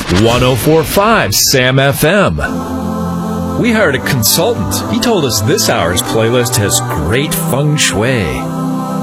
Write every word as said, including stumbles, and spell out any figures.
one oh four point five Sam F M. We hired a consultant. He told us this hour's playlist has great feng shui.